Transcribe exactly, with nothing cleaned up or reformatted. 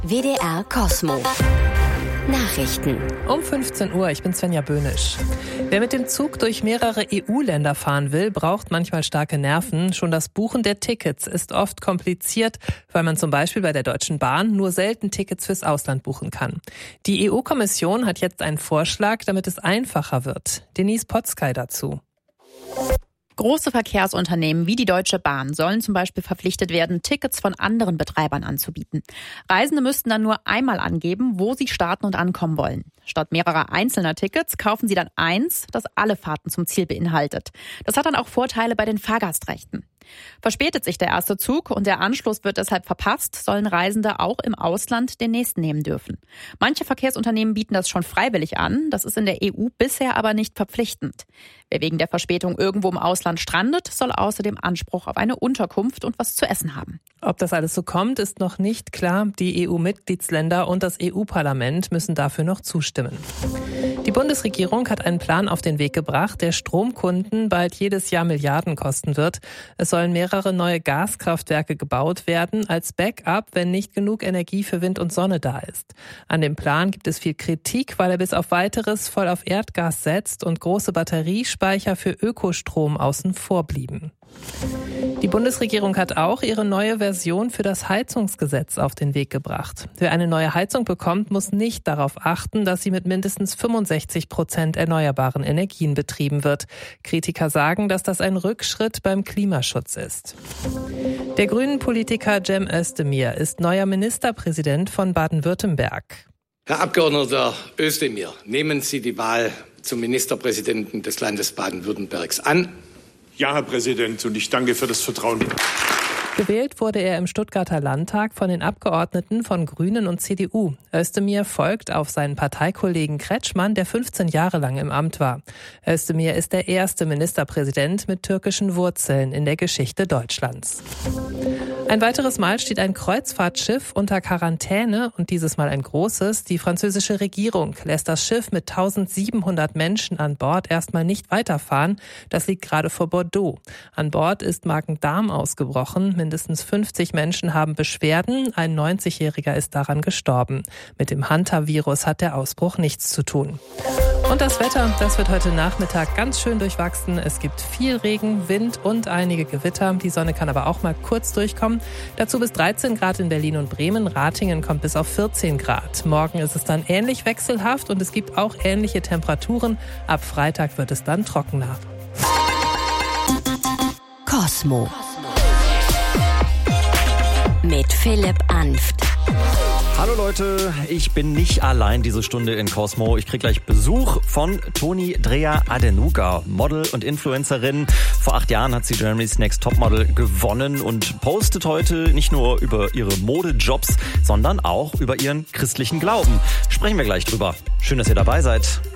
W D R Kosmo. Nachrichten. Um fünfzehn Uhr, ich bin Svenja Böhnisch. Wer mit dem Zug durch mehrere E U-Länder fahren will, braucht manchmal starke Nerven. Schon das Buchen der Tickets ist oft kompliziert, weil man zum Beispiel bei der Deutschen Bahn nur selten Tickets fürs Ausland buchen kann. Die E U-Kommission hat jetzt einen Vorschlag, damit es einfacher wird. Denise Potzkei dazu. Große Verkehrsunternehmen wie die Deutsche Bahn sollen zum Beispiel verpflichtet werden, Tickets von anderen Betreibern anzubieten. Reisende müssten dann nur einmal angeben, wo sie starten und ankommen wollen. Statt mehrerer einzelner Tickets kaufen sie dann eins, das alle Fahrten zum Ziel beinhaltet. Das hat dann auch Vorteile bei den Fahrgastrechten. Verspätet sich der erste Zug und der Anschluss wird deshalb verpasst, sollen Reisende auch im Ausland den nächsten nehmen dürfen. Manche Verkehrsunternehmen bieten das schon freiwillig an, das ist in der E U bisher aber nicht verpflichtend. Wer wegen der Verspätung irgendwo im Ausland strandet, soll außerdem Anspruch auf eine Unterkunft und was zu essen haben. Ob das alles so kommt, ist noch nicht klar. Die E U-Mitgliedsländer und das E U-Parlament müssen dafür noch zustimmen. Die Bundesregierung hat einen Plan auf den Weg gebracht, der Stromkunden bald jedes Jahr Milliarden kosten wird. Es sollen mehrere neue Gaskraftwerke gebaut werden, als Backup, wenn nicht genug Energie für Wind und Sonne da ist. An dem Plan gibt es viel Kritik, weil er bis auf Weiteres voll auf Erdgas setzt und große Batteriespeicher für Ökostrom außen vor blieben. Die Bundesregierung hat auch ihre neue Version für das Heizungsgesetz auf den Weg gebracht. Wer eine neue Heizung bekommt, muss nicht darauf achten, dass sie mit mindestens fünfundsechzig Prozent erneuerbaren Energien betrieben wird. Kritiker sagen, dass das ein Rückschritt beim Klimaschutz ist. Der Grünen-Politiker Cem Özdemir ist neuer Ministerpräsident von Baden-Württemberg. Herr Abgeordneter Özdemir, nehmen Sie die Wahl zum Ministerpräsidenten des Landes Baden-Württembergs an? Ja, Herr Präsident, und ich danke für das Vertrauen. Gewählt wurde er im Stuttgarter Landtag von den Abgeordneten von Grünen und C D U. Özdemir folgt auf seinen Parteikollegen Kretschmann, der fünfzehn Jahre lang im Amt war. Özdemir ist der erste Ministerpräsident mit türkischen Wurzeln in der Geschichte Deutschlands. Ein weiteres Mal steht ein Kreuzfahrtschiff unter Quarantäne und dieses Mal ein großes. Die französische Regierung lässt das Schiff mit eintausendsiebenhundert Menschen an Bord erstmal nicht weiterfahren. Das liegt gerade vor Bordeaux. An Bord ist Magen-Darm ausgebrochen. Mindestens fünfzig Menschen haben Beschwerden. Ein neunzigjähriger ist daran gestorben. Mit dem Hantavirus hat der Ausbruch nichts zu tun. Und das Wetter, das wird heute Nachmittag ganz schön durchwachsen. Es gibt viel Regen, Wind und einige Gewitter. Die Sonne kann aber auch mal kurz durchkommen. Dazu bis dreizehn Grad in Berlin und Bremen. Ratingen kommt bis auf vierzehn Grad. Morgen ist es dann ähnlich wechselhaft und es gibt auch ähnliche Temperaturen. Ab Freitag wird es dann trockener. Kosmo. Mit Philipp Anft. Hallo Leute, ich bin nicht allein diese Stunde in Kosmo. Ich krieg gleich Besuch von Toni Drea-Adenuga, Model und Influencerin. Vor acht Jahren hat sie Germany's Next Topmodel gewonnen und postet heute nicht nur über ihre Modejobs, sondern auch über ihren christlichen Glauben. Sprechen wir gleich drüber. Schön, dass ihr dabei seid.